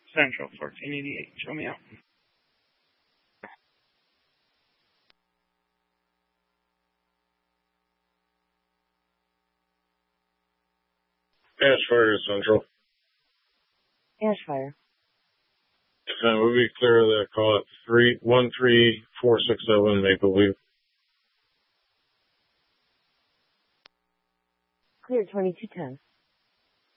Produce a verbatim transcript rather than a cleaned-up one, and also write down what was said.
Central, fourteen eighty-eight. Show me out. Ashfire Central. Ashfire. And we'll be clear of that call at three one three four six seven Maple Leaf. Clear twenty-two ten.